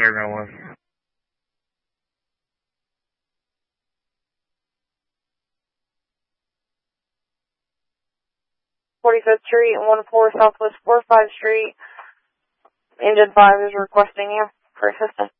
911. 45th Street and 14 Southwest 45th Street. Engine 5 is requesting you for assistance.